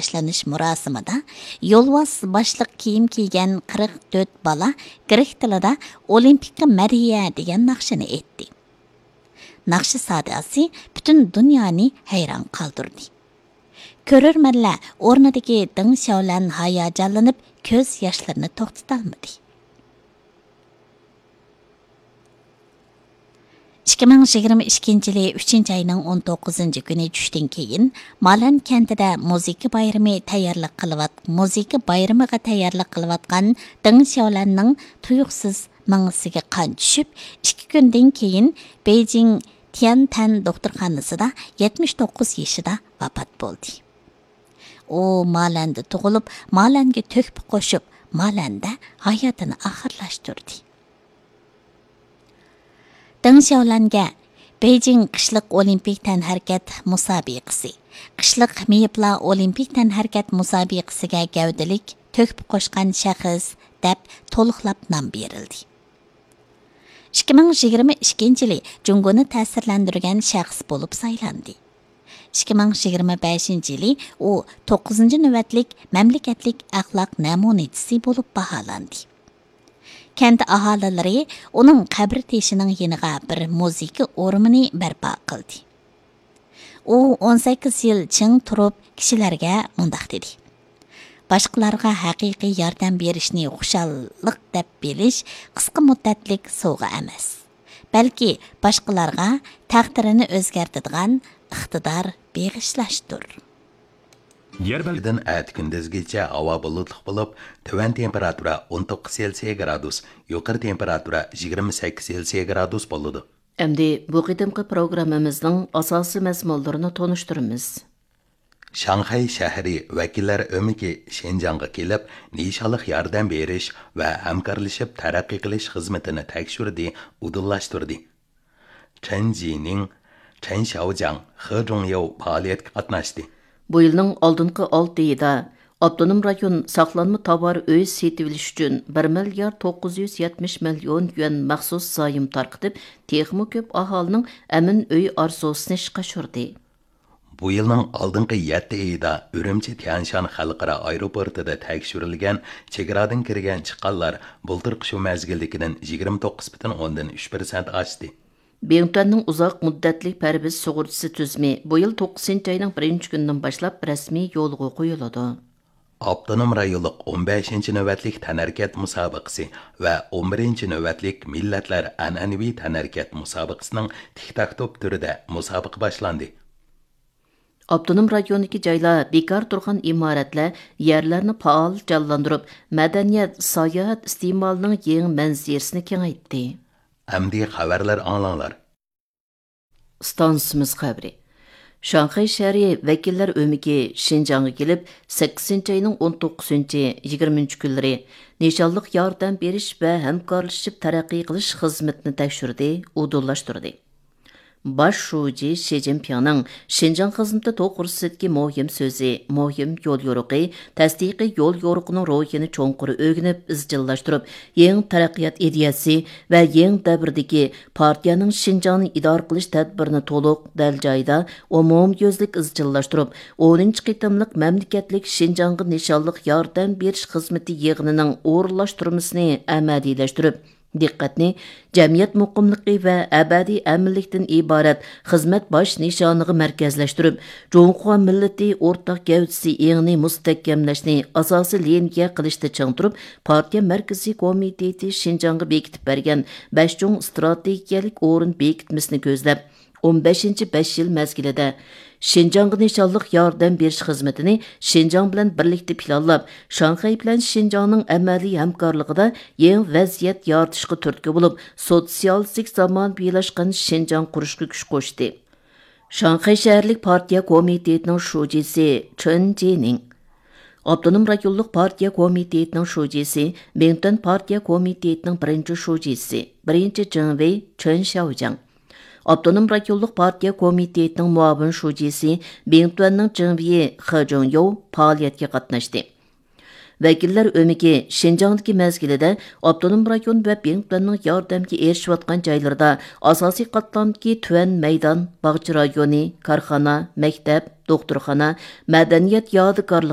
boshlanish murosimida yo'lvoz boshliq kiyim kiygan 44 bola grek tilida olimpikka mariya degan naqshini aytdi. Naqshi sadasi butun dunyoni hayron qoldirdi. Ko'rarmanlar o'rnidagi Deng Xiaolan hayajonlanib ko'z yoshlarini to'xtatolmadi. 2022 yılı 3. ayının 19. günü düştün keyin Malan kentida muzika bayramiga tayyorlik qilayotgan Deng Xiaolanning tuyuqsiz mangisiga qon tushib, 2 kundan keyin Beijing Tiantan doktorxonasida 79 yoshida vafot bo'ldi. O Malanda tug'ilib, Malanga to'kib qo'shib, Malanda hayotini oxirlashtirdi. Deng Xiaolan'ga Beijing qishliq olimpik tanharakat musobaqasi, qishliq meyipla olimpik tanharakat musobaqasiga gavdalik to'kib qo'shgan shaxs deb to'liqlab nom berildi. 2022 yılı Jungoni ta'sirlantirgan shaxs bo'lib saylandi. 2025 yılı u 9. navbatlik mamlakatlik axloq namunachisi bo'lib baholandi. Kent aholilari uning qabr teshining yeniga bir muzika o'rimini barpo qildi. U 18 yil ching turib kishilarga mundaq dedi. Boshqalarga haqiqiy yordam berishni xushallik deb bilish qisqa muddatlik sovg'a emas, balki boshqalarga taqdirini o'zgartiradigan iqtidor beg'ishlashdir. Yer belgiden ət gündüzgece hava bulutluq bo'lib, töven temperatura 19 Selsiya gradus, yuqori temperatura 28 Selsiya gradus bo'ladi. Endi bu qidimqi programmamizning asosiy mazmunlarini tonishtiramiz. Shanxay shahri vakillar ömiki Şinjanga kelib, nishonliq yordam berish va hamkorlashib taraqqiy qilish xizmatini tekshirdi, udillashtirdi. Chen Jining, Chen Xiaojiang, He Zhongyou faoliyatga qatnashdi. Bu yılның aldınqı 6 ayida Abdunum rayon saqlanma tovar öy setilish uchun 1 milyard 970 million yuan maxsus zayım tarqitib, texmi ko'p aholining amin öy arzusini ishga tushirdi. Bu yılның aldınqı 7 ayida Ürümçi Tianshan xalqaro aeroportida tekshirilgan chegaradan kirgan chiqqanlar bultirq shu mezgildikidan 29,3% oshdi. Beyingtuanning uzoq muddatli parviz sug'urtasi tuzumi bu yil 9 ayning 1 kunidan boshlab rasmiy yo'lga qo'yiladi. Abdunum rayonlik 15. navbatlik tanharakat musobaqasi va 11. navbatlik millatlar an'anaviy tanharakat musobaqasining tik-tak-top turida musobaqa boshlandi. Abdunum rayonidagi joylar bekor turgan imoratlar yerlarni faol jonlantirib, madaniyat, sayohat iste'molining yangi manzarasini kengaytdi. Amdi xabarlar anlanglar. Stansimiz xabari. Shanxay shahri vakillar o'migi Şinjanga kelib, 8 ayning 19-20 kunlari nishonliq yordam berish va hamkorlashib taraqqiy qilish xizmatini tekshirdi, udullashtirdi. Baş şuji Xi Jinpingning Şinjan xizmati to'g'risidagi muhim so'zi, muhim yo'l yo'riqi, tasdiqiy yo'l yo'riqining ro'yini cho'nqur o'rganib, izchillashtirib, yangi taraqqiyot ideyasi va yangi davrdagi partiyaning Şinjanni idora qilish tadbirini to'liq dal joyida umumyuzlik izchillashtirib, 10 qitimliq mamlakatlik Şinjanga nishonliq yordam berish xizmati yig'inining o'rinlashtirmasini amaliylashtirib, diqqatni jamiyat muqimligi va abadiy aminlikdan iborat xizmat bosh nishoniga markazlashtirib, Jonghua millati o'rtaq gavdasi engni mustahkamlashni asosiy liniya qilishda ching turib, partiya markaziy komiteti Şinjanga bekitib bergan 5 cho'ng strategiyalik o'rin bekitmasini ko'zlab 15-5 yil mezgilida Şinjanga nishonliq yordam berish xizmatini Şinjang bilan birlikda planlab, Shanxay bilan Şinjangning amaliy hamkorligida yangi vaziyat yaratishga turtki bo'lib, sotsialistik zamonviylashgan Şinjang qurishga kuch qo'shdi. Shanxay shaharlik partiya komitetining shujisi Chen Jining, Abdunum rayonlik partiya komitetining shujisi, Beyingtuan partiya komitetining birinchi shujisi, birinchi Jinwei Chen Xiaojiang, Abdunum rayonlik partiya komitetining muavin shujisi, Beyingtuanning Jinwei He Zhongyou faoliyatga qatnashdi. Vakillar o'migi Şinjangdagi mezgilida Abdunum rayon va Beyingtuanning yordamga erishayotgan joylarda asosiy qatlamdagi tuvan maydon, bog'cha rayoni, korxona, maktab, doktorxona, madaniyat yodikorligi